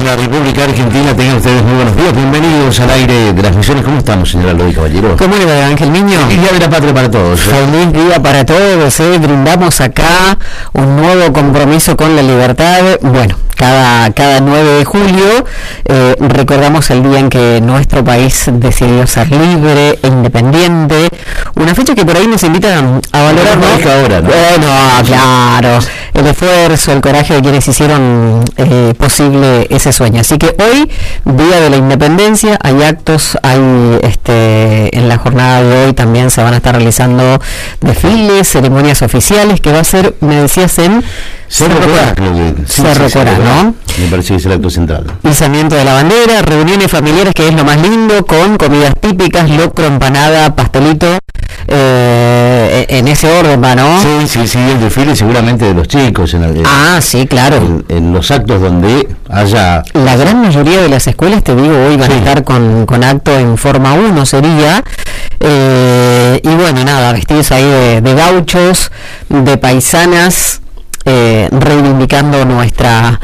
la República Argentina. Tengan ustedes muy buenos días, bienvenidos al aire de las misiones. ¿Cómo estamos, señora Lodi Caballero? ¿Cómo le va, Ángel Niño? Feliz día de la patria para todos. Feliz día para todos, brindamos acá un nuevo compromiso con la libertad. Bueno, cada 9 de julio recordamos el día en que nuestro país decidió ser libre e independiente. Una fecha que por ahí nos invita a valorar, ¿no? Ahora, ¿no? Bueno, claro, el esfuerzo, el coraje de quienes hicieron posible ese sueño. Así que hoy, Día de la Independencia, hay actos, hay en la jornada de hoy también se van a estar realizando desfiles, ceremonias oficiales, que va a ser, me decías, en Cerro Corá, ¿no? Me parece que es el acto central. Izamiento de la bandera, reuniones familiares, que es lo más lindo, con comidas típicas, locro, empanada, pastelito, en ese orden va, ¿no? Sí, el desfile seguramente de los chicos. Sí, claro. En los actos donde haya... La gran mayoría de las escuelas, te digo, hoy van a estar con acto en forma 1 sería, y bueno, nada, vestidos ahí de gauchos, de paisanas, reivindicando nuestras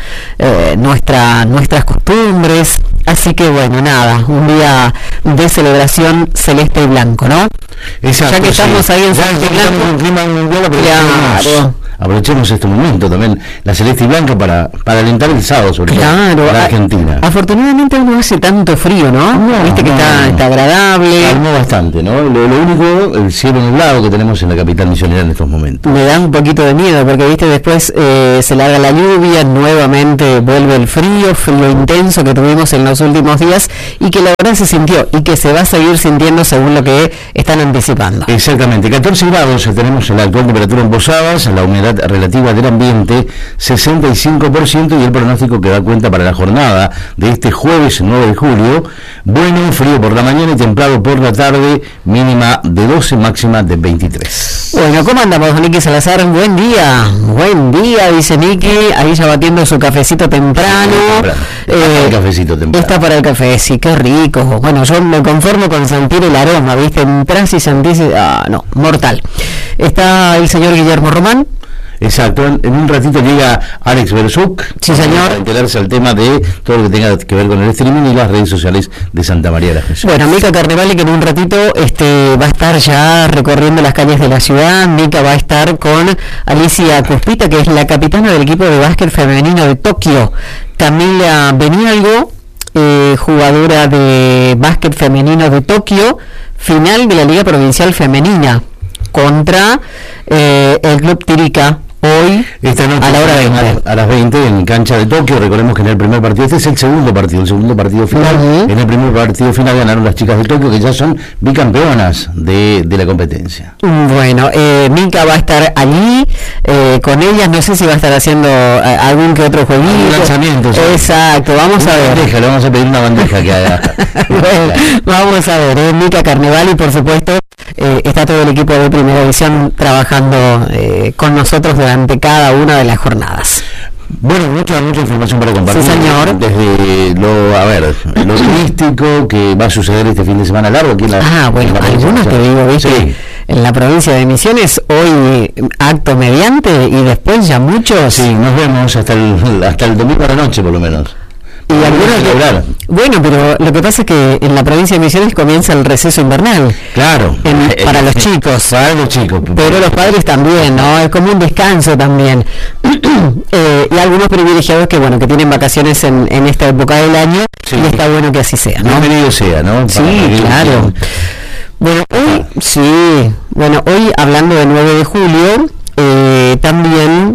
costumbres. Así que bueno, nada, un día de celebración celeste y blanco, ¿no? Exacto, ya que estamos ahí en celeste y blanco, un clima mundial, aprovechemos este momento también, la celeste y blanca para alentar el sábado, sobre todo para Argentina. Afortunadamente no hace tanto frío, ¿no? Viste que está agradable. Calmó bastante, ¿no? Lo único, el cielo nublado que tenemos en la capital misionera en estos momentos. Me da un poquito de miedo, porque viste, después se larga la lluvia, nuevamente vuelve el frío intenso que tuvimos en los últimos días, y que la verdad se sintió, y que se va a seguir sintiendo según lo que están anticipando. Exactamente, 14 grados tenemos la actual temperatura en Posadas, la humedad relativa del ambiente 65%, y el pronóstico que da cuenta para la jornada de este jueves 9 de julio, bueno, frío por la mañana y templado por la tarde, mínima de 12, máxima de 23. Bueno, ¿cómo andamos, Niki Salazar? Buen día, dice Niki, ahí ya batiendo su cafecito temprano. El cafecito temprano. Está para el café, sí, qué rico. Bueno, yo me conformo con sentir el aroma, ¿viste? Entras y sentís, no, mortal. Está el señor Guillermo Román. Exacto, en un ratito llega Alex Bersuk, sí, señor, para enterarse al tema de todo lo que tenga que ver con el streaming y las redes sociales de Santa María de la Jesús. Bueno, Mica Carnevale, que en un ratito va a estar ya recorriendo las calles de la ciudad. Mica va a estar con Alicia Cuspita, que es la capitana del equipo de básquet femenino de Tokio. Camila Benialgo, jugadora de básquet femenino de Tokio, final de la Liga Provincial Femenina contra el Club Tirica. Hoy, esta noche, a la hora 20. A las 20 en cancha de Tokio. Recordemos que en el primer partido, este es el segundo partido final. En el primer partido final ganaron las chicas de Tokio, que ya son bicampeonas de la competencia. Bueno, Mica va a estar allí con ellas. No sé si va a estar haciendo algún que otro jueguito. Lanzamientos. Exacto, vamos a ver. Le vamos a pedir una bandeja que haga. Bueno, vamos a ver, Mica Carnevale, y por supuesto está todo el equipo de Primera División trabajando con nosotros durante cada una de las jornadas. Bueno, mucha información para compartir. Sí, señor. Desde lo turístico que va a suceder este fin de semana largo aquí en la... bueno, algunos te digo, ¿viste? Sí. En la provincia de Misiones, hoy acto mediante, y después ya muchos... Sí, nos vemos hasta el domingo a la noche, por lo menos. Y algunos bueno, pero lo que pasa es que en la provincia de Misiones comienza el receso invernal. Claro. Para los chicos. Para los chicos. Pero los padres también, ¿no? Es como un descanso también. Y algunos privilegiados que tienen vacaciones en esta época del año, sí. Y está bueno que así sea, ¿no? Bienvenido sea, ¿no? Sí, claro. Bueno, hoy hablando del 9 de julio, también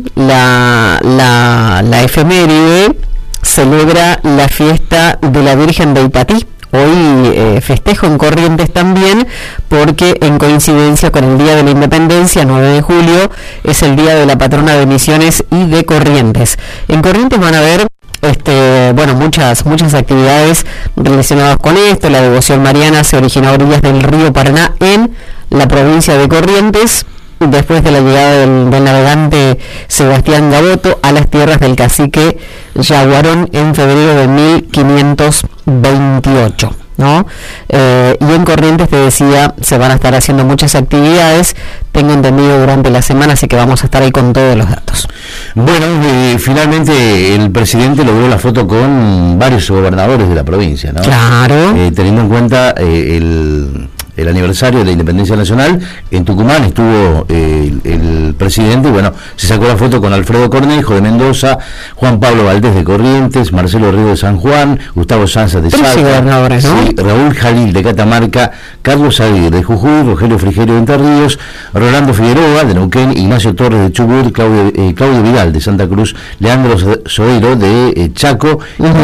la efeméride celebra la fiesta de la Virgen de Ipatí. Hoy festejo en Corrientes también, porque en coincidencia con el Día de la Independencia, 9 de julio, es el Día de la Patrona de Misiones y de Corrientes. En Corrientes van a haber muchas actividades relacionadas con esto. La devoción mariana se originó a orillas del río Paraná en la provincia de Corrientes, después de la llegada del navegante Sebastián Gaboto a las tierras del cacique Yaguarón en febrero de 1528. ¿no? Y en Corrientes, te decía, se van a estar haciendo muchas actividades, tengo entendido, durante la semana, así que vamos a estar ahí con todos los datos. Bueno, finalmente el presidente logró la foto con varios gobernadores de la provincia, ¿no? Claro. Teniendo en cuenta el aniversario de la Independencia Nacional, en Tucumán estuvo el presidente, y bueno, se sacó la foto con Alfredo Cornejo de Mendoza, Juan Pablo Valdés de Corrientes, Marcelo Río de San Juan, Gustavo Sanza de Salta, gobernadores, ¿no? Sí, Raúl Jalil de Catamarca, Carlos Aguirre de Jujuy, Rogelio Frigerio de Entre Ríos, Rolando Figueroa de Neuquén, Ignacio Torres de Chubut, Claudio Vidal de Santa Cruz, Leandro Soero de Chaco,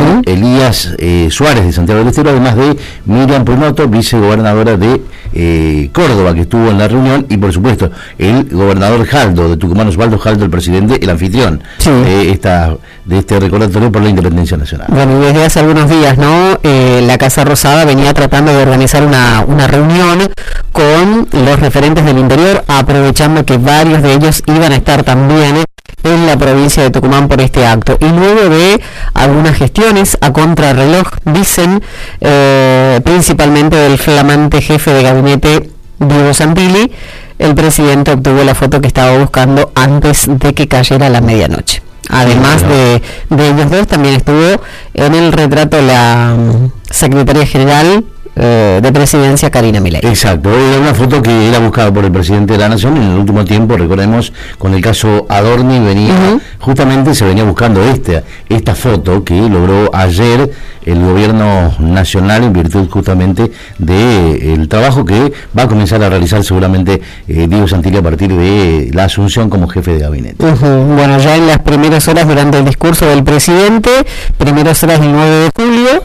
Elías Suárez de Santiago del Estero, además de Miriam Prunoto, vicegobernadora de Córdoba, que estuvo en la reunión, y por supuesto el gobernador Jaldo de Tucumán, Osvaldo Jaldo, el presidente, el anfitrión de este recordatorio por la Independencia Nacional. Bueno, y desde hace algunos días, ¿no? La Casa Rosada venía tratando de organizar una reunión con los referentes del interior, aprovechando que varios de ellos iban a estar también en la provincia de Tucumán por este acto, y luego de algunas gestiones a contrarreloj, dicen, principalmente del flamante jefe de gabinete Diego Santilli, el presidente obtuvo la foto que estaba buscando antes de que cayera la medianoche. Además de ellos dos, también estuvo en el retrato la secretaria general de Presidencia, Karina Milei. Exacto, era una foto que era buscada por el presidente de la Nación. En el último tiempo, recordemos, con el caso Adorni justamente se venía buscando esta foto que logró ayer el gobierno nacional, en virtud justamente del trabajo que va a comenzar a realizar seguramente Diego Santilli a partir de la asunción como jefe de gabinete. Bueno, ya en las primeras horas durante el discurso del presidente, primeras horas del 9 de julio,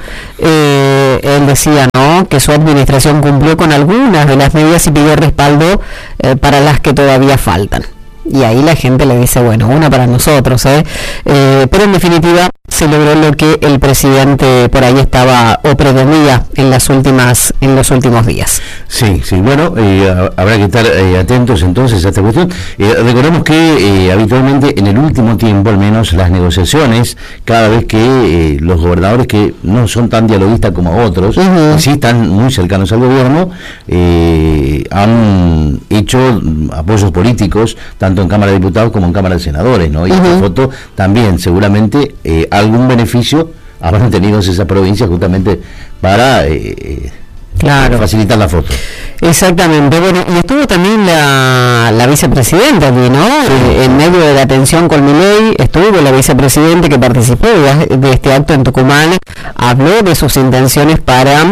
él decía, ¿no?, que su administración cumplió con algunas de las medidas y pidió respaldo para las que todavía faltan. Y ahí la gente le dice, bueno, una para nosotros, pero en definitiva se logró lo que el presidente por ahí estaba o pretendía en los últimos días. Sí, bueno, habrá que estar atentos entonces a esta cuestión. Recordemos que habitualmente en el último tiempo, al menos, las negociaciones, cada vez que los gobernadores que no son tan dialoguistas como otros, sí están muy cercanos al gobierno, han hecho apoyos políticos, tanto en Cámara de Diputados como en Cámara de Senadores, ¿no? Y esta foto también seguramente algún beneficio habrán tenido en esa provincia justamente para facilitar la foto. Exactamente. Bueno, y estuvo también la vicepresidenta aquí, ¿no? Sí. En medio de la tensión con Milei, estuvo la vicepresidenta que participó de este acto en Tucumán, habló de sus intenciones para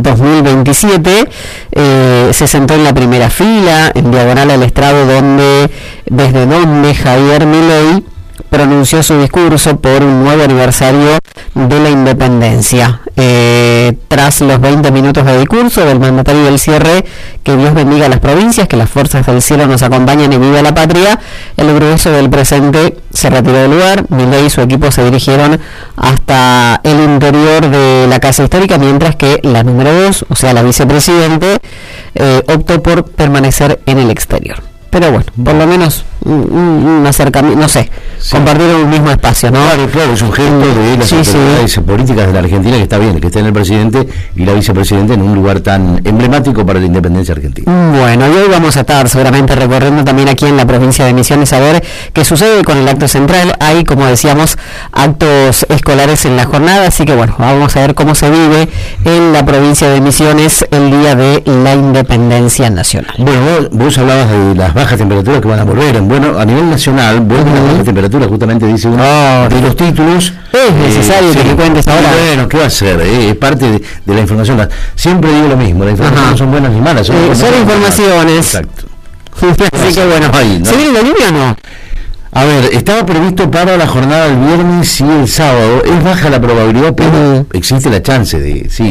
2027, se sentó en la primera fila, en diagonal al estrado desde donde Javier Milei pronunció su discurso por un nuevo aniversario de la independencia. Tras los 20 minutos de discurso del mandatario del cierre, que Dios bendiga a las provincias, que las fuerzas del cielo nos acompañen y viva la patria, el grueso del presente se retiró del lugar. Milei y su equipo se dirigieron hasta el interior de la Casa Histórica, mientras que la número 2, o sea la vicepresidente, optó por permanecer en el exterior. Pero bueno, por lo menos un acercamiento, no sé, compartieron un mismo espacio, ¿no? Claro, es un gesto de las autoridades políticas de la Argentina, que está bien, que estén el presidente y la vicepresidenta en un lugar tan emblemático para la independencia argentina. Bueno, y hoy vamos a estar seguramente recorriendo también aquí en la provincia de Misiones a ver qué sucede con el acto central. Hay, como decíamos, actos escolares en la jornada, así que bueno, vamos a ver cómo se vive en la provincia de Misiones el día de la independencia nacional. Bueno, vos hablabas de las bajas temperaturas que van a volver. Bueno, a nivel nacional vuelven las bajas temperaturas, justamente dice uno de los títulos. Es necesario que te cuentes ahora. Bueno, ¿qué va a hacer? Es parte de la información. Siempre digo lo mismo, las informaciones no son buenas ni malas. Son informaciones. Exacto. Así que bueno, ¿se viene la lluvia o no? A ver, estaba previsto para la jornada del viernes y el sábado. Es baja la probabilidad, pero existe la chance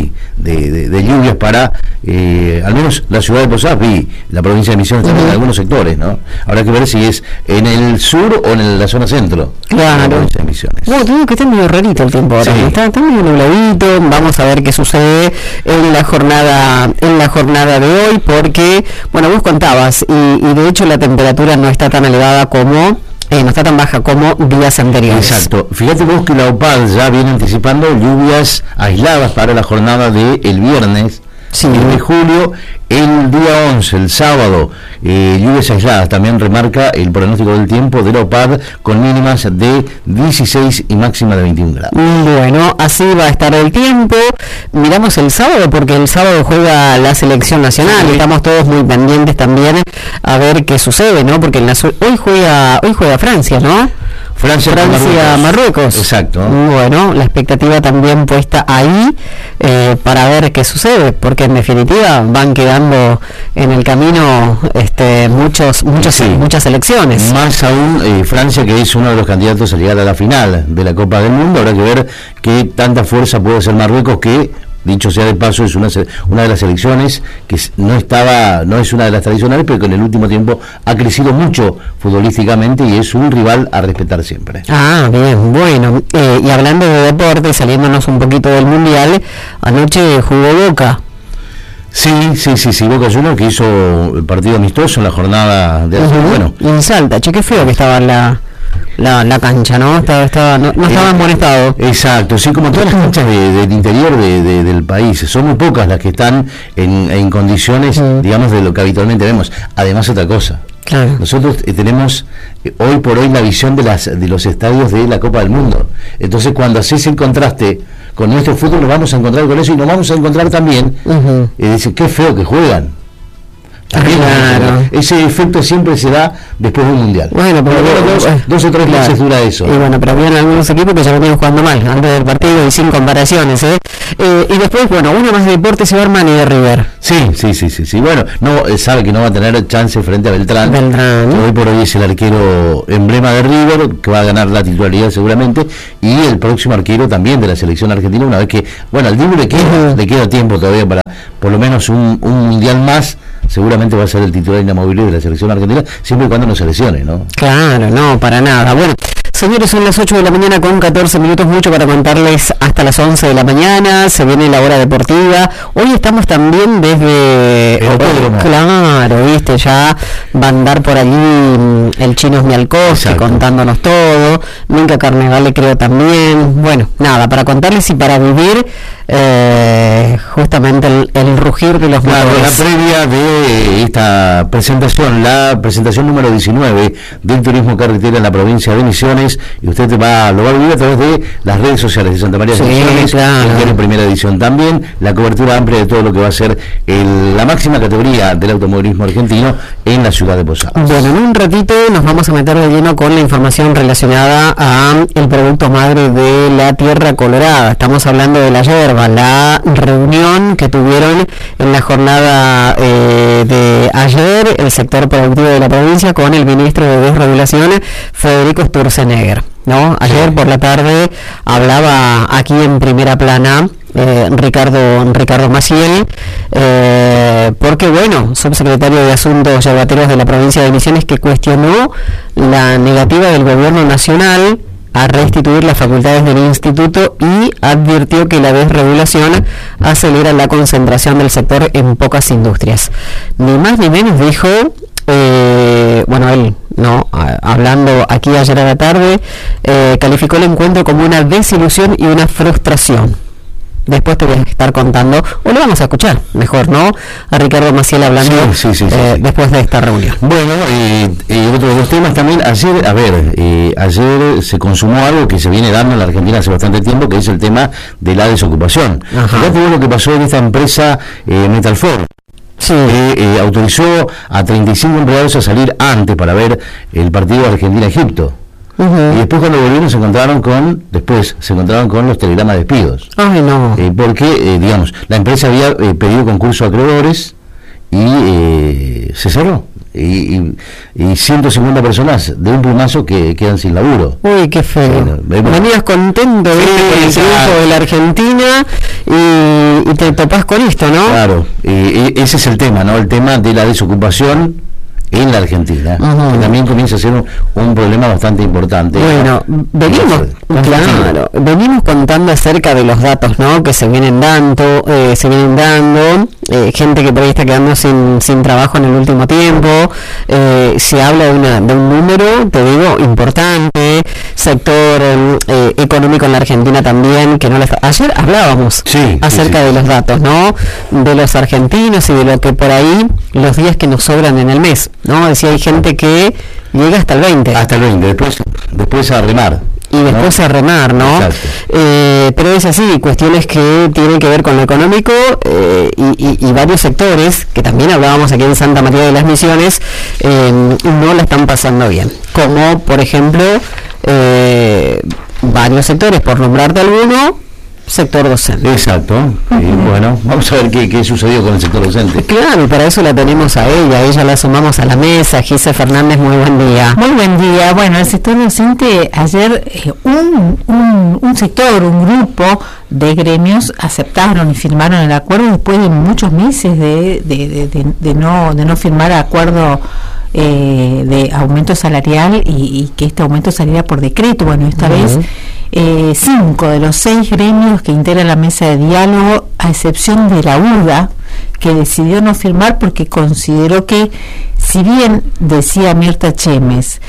de lluvias para al menos la ciudad de Posadas y la provincia de Misiones, también en algunos sectores, ¿no? Habrá que ver si es en el sur o en la zona centro. Claro. De la provincia de Misiones. Bueno, tengo que estar medio rarito el tiempo ahora. Está medio nubladito. Vamos a ver qué sucede en la jornada de hoy, porque, bueno, vos contabas, y de hecho la temperatura no está tan elevada como no está tan baja como días anteriores. Exacto. Fíjate vos que la OPAD ya viene anticipando lluvias aisladas para la jornada del viernes, sí, de julio. El día 11, el sábado, lluvias aisladas. También remarca el pronóstico del tiempo de la OPAD con mínimas de 16 y máxima de 21 grados. Bueno, así va a estar el tiempo. Miramos el sábado porque el sábado juega la selección nacional. Sí. Estamos todos muy pendientes también a ver qué sucede, ¿no? Porque hoy juega Francia, ¿no? Francia Marruecos. Exacto. Bueno, la expectativa también puesta ahí para ver qué sucede, porque en definitiva van quedando en el camino muchas elecciones. Más aún Francia, que es uno de los candidatos a llegar a la final de la Copa del Mundo. Habrá que ver qué tanta fuerza puede hacer Marruecos, que dicho sea de paso es una de las selecciones que no es una de las tradicionales, pero que en el último tiempo ha crecido mucho futbolísticamente y es un rival a respetar siempre. Ah, bien, bueno, y hablando de deporte, saliéndonos un poquito del Mundial, anoche jugó Boca. Sí, Boca Juniors, que hizo el partido amistoso en la jornada de bueno. En Salta, qué feo que estaba la cancha, ¿no? No estaba en buen estado. Exacto, sí, como todas las canchas del interior del país, son muy pocas las que están en condiciones, digamos, de lo que habitualmente vemos. Además, otra cosa. Claro. Nosotros tenemos hoy por hoy la visión de los estadios de la Copa del Mundo. Entonces, cuando haces el contraste con nuestro fútbol, nos vamos a encontrar con eso y nos vamos a encontrar también, decir, qué feo que juegan. Claro. Ese efecto siempre se da después del Mundial. Bueno, pero dos o tres meses dura eso. Y bueno, pero habían algunos equipos que ya venían jugando mal antes del partido y sin comparaciones, y después, bueno, uno más de deportes, Armani de River. Sí. Bueno, sabe que no va a tener chance frente a Beltrán. Hoy por hoy es el arquero emblema de River, que va a ganar la titularidad seguramente, y el próximo arquero también de la selección argentina, una vez que, bueno, al Dibu le queda tiempo todavía para por lo menos un mundial más. Seguramente va a ser el titular inamovible de la selección argentina, siempre y cuando no se lesione, ¿no? Claro, no, para nada. Bueno, señores, son las 8 de la mañana con 14 minutos, mucho para contarles hasta las 11 de la mañana, se viene la hora deportiva. Hoy estamos también desde... Claro, viste, ya va a andar por allí el Chino Mialkowski contándonos todo, Minka Carnevale creo también. Bueno, nada, para contarles y para vivir justamente el rugir de los motores. La previa de esta presentación, la presentación número 19 del turismo carretera en la provincia de Misiones, y usted lo va a vivir a través de las redes sociales de Santa María de Misiones, en primera edición también, la cobertura amplia de todo lo que va a ser la máxima categoría del automovilismo argentino en la ciudad de Posadas. Bueno, en un ratito nos vamos a meter de lleno con la información relacionada a el producto madre de la Tierra Colorada. Estamos hablando de la yerba, la reunión que tuvieron en la jornada de ayer el sector productivo de la provincia con el ministro de Desregulación, Federico Sturzenegger, ¿no? Ayer por la tarde hablaba aquí en primera plana Ricardo Maciel, porque bueno, subsecretario de Asuntos Yerbateros de la provincia de Misiones, que cuestionó la negativa del gobierno nacional a restituir las facultades del instituto y advirtió que la desregulación acelera la concentración del sector en pocas industrias. Ni más ni menos dijo, bueno, él, ¿no? Hablando aquí ayer a la tarde, calificó el encuentro como una desilusión y una frustración. Después te voy a estar contando, o lo vamos a escuchar, mejor, ¿no? A Ricardo Maciel hablando después de esta reunión. Bueno, otros dos temas también. Ayer se consumó algo que se viene dando en la Argentina hace bastante tiempo, que es el tema de la desocupación. Fíjate lo que pasó en esta empresa Metalfor. Autorizó a 35 empleados a salir antes para ver el partido Argentina-Egipto. Y después cuando volvieron se encontraron con los telegramas de despidos. Ay, no. Porque, digamos, la empresa había pedido concurso a acreedores y se cerró. Y 150 personas de un plumazo que quedan sin laburo. Uy, qué feo. Venías contento con el triunfo de la Argentina y te topás con esto, ¿no? Claro, ese es el tema, ¿no? El tema de la desocupación en la Argentina, que también comienza a ser un problema bastante importante. Bueno, venimos contando hablando acerca de los datos, ¿no?, que se vienen dando, gente que por ahí está quedando sin trabajo en el último tiempo. Se habla de un número, te digo, importante, sector económico en la Argentina también, que no ayer hablábamos acerca de los datos, ¿no?, de los argentinos y de lo que por ahí, los días que nos sobran en el mes, ¿no? Decía, hay gente que llega hasta el 20. Hasta el 20, después a remar. Y después a remar, ¿no? Pero es así, cuestiones que tienen que ver con lo económico y varios sectores, que también hablábamos aquí en Santa María de las Misiones, no la están pasando bien. Como, por ejemplo, varios sectores, por nombrarte alguno, sector docente. Exacto. Y bueno, vamos a ver qué sucedió con el sector docente. Claro, y para eso la tenemos a ella la sumamos a la mesa. Gise Fernández, muy buen día. Muy buen día. Bueno, el sector docente, ayer un sector, un grupo de gremios aceptaron y firmaron el acuerdo después de muchos meses de no firmar acuerdo de aumento salarial y que este aumento saliera por decreto. Bueno, esta vez 5 de los 6 gremios que integran la mesa de diálogo, a excepción de la UDA, que decidió no firmar porque consideró que, si bien decía Mirta Chemes,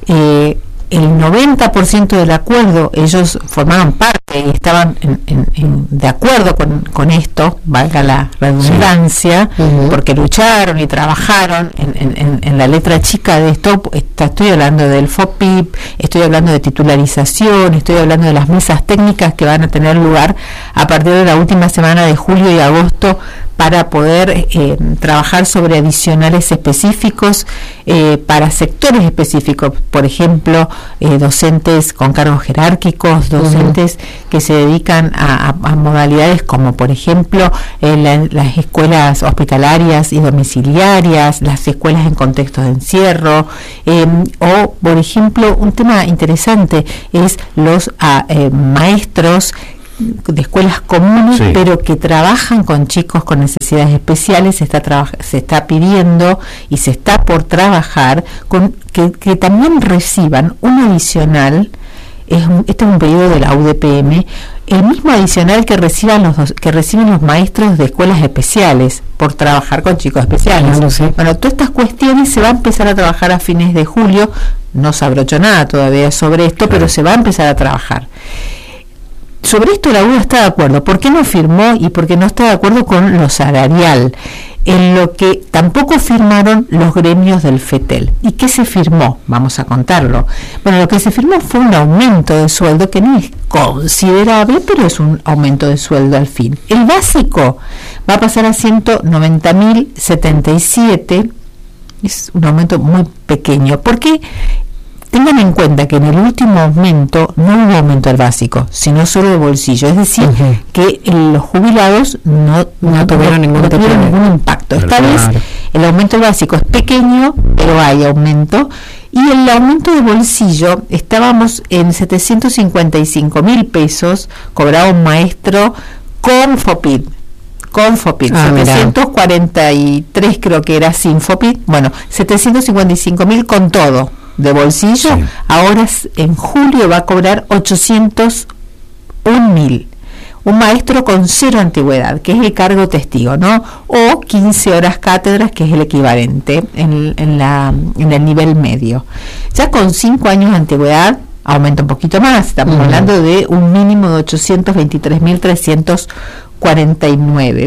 el 90% del acuerdo, ellos formaban parte y estaban de acuerdo con esto, valga la redundancia, porque lucharon y trabajaron en la letra chica de esto. Estoy hablando del FOPIP, estoy hablando de titularización, estoy hablando de las mesas técnicas que van a tener lugar a partir de la última semana de julio y agosto, para poder trabajar sobre adicionales específicos para sectores específicos, por ejemplo, docentes con cargos jerárquicos, docentes que se dedican a modalidades como, por ejemplo, las escuelas hospitalarias y domiciliarias, las escuelas en contextos de encierro, o, por ejemplo, un tema interesante es los maestros de escuelas comunes, pero que trabajan con chicos con necesidades especiales. Se está pidiendo y se está por trabajar con que también reciban un adicional. Este es un pedido de la UDPM, el mismo adicional que reciben los maestros de escuelas especiales por trabajar con chicos especiales. Bueno, todas estas cuestiones se va a empezar a trabajar a fines de julio. No se abrochó nada todavía sobre esto, pero se va a empezar a trabajar. Sobre esto la UDA está de acuerdo. ¿Por qué no firmó? Y porque no está de acuerdo con lo salarial, en lo que tampoco firmaron los gremios del FETEL. ¿Y qué se firmó? Vamos a contarlo. Bueno, lo que se firmó fue un aumento de sueldo que no es considerable, pero es un aumento de sueldo al fin. El básico va a pasar a 190.077, es un aumento muy pequeño. ¿Por qué? Tengan en cuenta que en el último aumento no hubo aumento del básico, sino solo de bolsillo. Es decir, que los jubilados no tuvieron ningún impacto. Esta vez el aumento del básico es pequeño, pero hay aumento. Y el aumento de bolsillo, estábamos en 755.000 pesos, cobraba un maestro con FOPIP. 743 creo que era sin FOPIP. Bueno, 755.000 con todo de bolsillo. Ahora en julio va a cobrar 801.000. Un maestro con 0 antigüedad, que es el cargo testigo, ¿no? O 15 horas cátedras, que es el equivalente en el nivel medio. Ya con 5 años de antigüedad aumenta un poquito más. Estamos hablando de un mínimo de 823.349.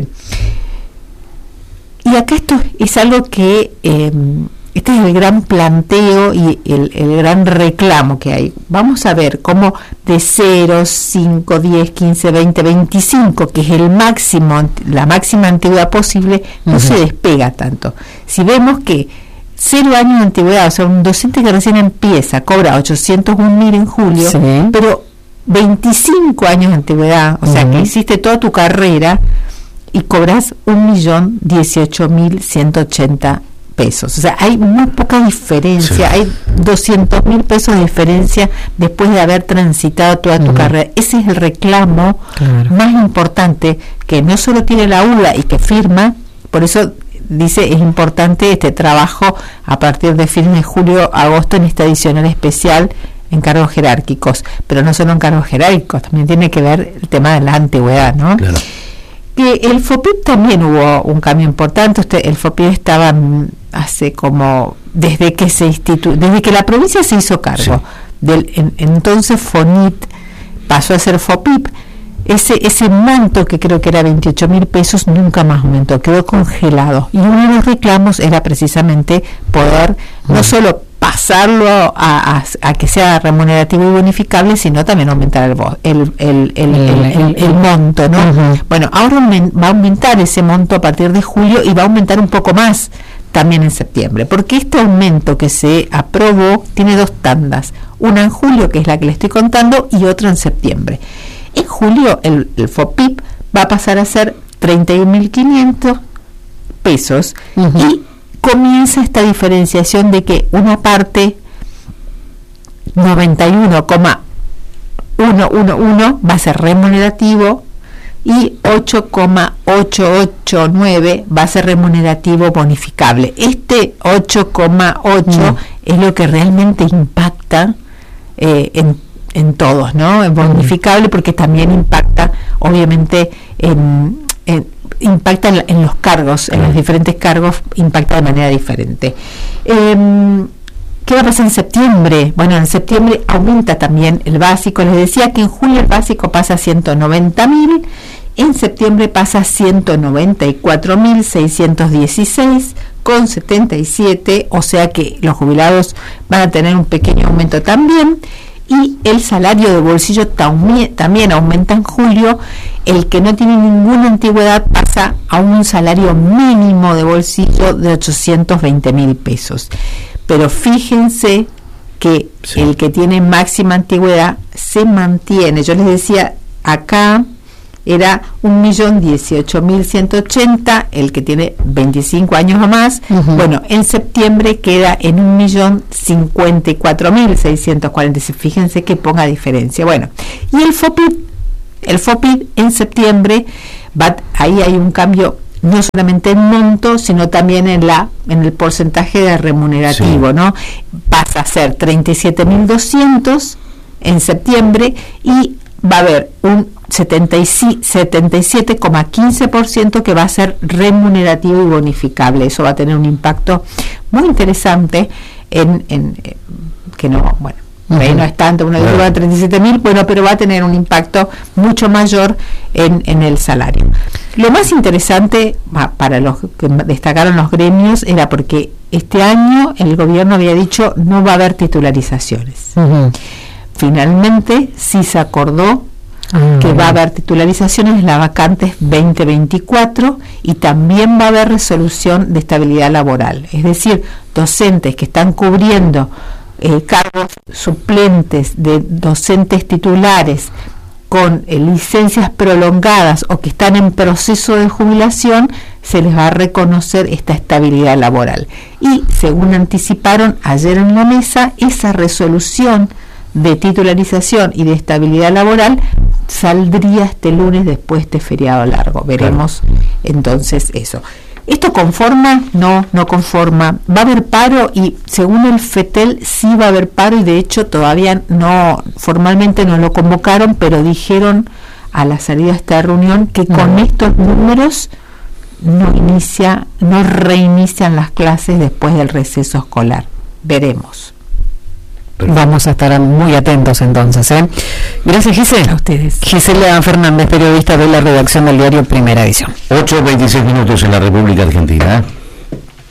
Y acá esto es algo que este es el gran planteo y el gran reclamo que hay. Vamos a ver cómo de 0, 5, 10, 15, 20, 25, que es el máximo, la máxima antigüedad posible, no se despega tanto. Si vemos que 0 años de antigüedad, o sea, un docente que recién empieza, cobra 801.000 en julio, pero 25 años de antigüedad, o sea, que hiciste toda tu carrera y cobras 1.018.180 pesos. O sea, hay muy poca diferencia, hay 200.000 pesos de diferencia después de haber transitado toda tu carrera. Ese es el reclamo más importante que no solo tiene la UDA y que firma. Por eso dice, es importante este trabajo a partir de fines de julio, agosto, en esta adicional especial en cargos jerárquicos, pero no solo en cargos jerárquicos, también tiene que ver el tema de la antigüedad, ¿no? Claro. Que el FOPIP también hubo un cambio importante. El FOPIP estaba hace como desde que la provincia se hizo cargo del entonces FONIT, pasó a ser FOPIP. Ese monto, que creo que era 28.000 pesos, nunca más aumentó, quedó congelado. Y uno de los reclamos era precisamente poder no solo pasarlo a que sea remunerativo y bonificable, sino también aumentar el monto, ¿no? Bueno, ahora va a aumentar ese monto a partir de julio y va a aumentar un poco más también en septiembre, porque este aumento que se aprobó tiene 2 tandas, una en julio, que es la que le estoy contando, y otra en septiembre. En julio el FOPIP va a pasar a ser 31.500 pesos y comienza esta diferenciación de que una parte 91,111 va a ser remunerativo y 8,889 va a ser remunerativo bonificable. Este 8,8 es lo que realmente impacta en todos, ¿no? Es bonificable porque también impacta, obviamente, impacta en los cargos, en los diferentes cargos, impacta de manera diferente. ¿Qué va a pasar en septiembre? Bueno, en septiembre aumenta también el básico. Les decía que en julio el básico pasa a 190.000, en septiembre pasa a 194.616,77, o sea que los jubilados van a tener un pequeño aumento también. Y el salario de bolsillo también aumenta en julio. El que no tiene ninguna antigüedad pasa a un salario mínimo de bolsillo de 820.000 pesos. Pero fíjense que el que tiene máxima antigüedad se mantiene. Yo les decía, acá era 1.018.180, el que tiene 25 años o más. Bueno, en septiembre queda en 1.054.646. Fíjense que ponga diferencia. Bueno, y el FOPIP en septiembre, ahí hay un cambio no solamente en monto, sino también en el porcentaje de remunerativo, ¿no? Pasa a ser 37.200 en septiembre y va a haber un 77,15% que va a ser remunerativo y bonificable. Eso va a tener un impacto muy interesante en que no, bueno, ahí no es tanto, uno dice 37.000, bueno, pero va a tener un impacto mucho mayor en el salario. Lo más interesante para los que destacaron los gremios era porque este año el gobierno había dicho no va a haber titularizaciones. Finalmente sí se acordó que va a haber titularizaciones en las vacantes 2024 y también va a haber resolución de estabilidad laboral. Es decir, docentes que están cubriendo cargos suplentes de docentes titulares con licencias prolongadas o que están en proceso de jubilación, se les va a reconocer esta estabilidad laboral. Y según anticiparon ayer en la mesa, esa resolución de titularización y de estabilidad laboral saldría este lunes después de este feriado largo. Veremos entonces eso. ¿Esto conforma? No conforma. Va a haber paro y según el FETEL sí va a haber paro y de hecho todavía no, formalmente no lo convocaron, pero dijeron a la salida de esta reunión que con estos números no reinician las clases después del receso escolar. Veremos. Vamos a estar muy atentos entonces, ¿eh? Gracias, Gisela. A ustedes. Gisela Fernández, periodista de la redacción del diario Primera Edición. 8:26 en la República Argentina.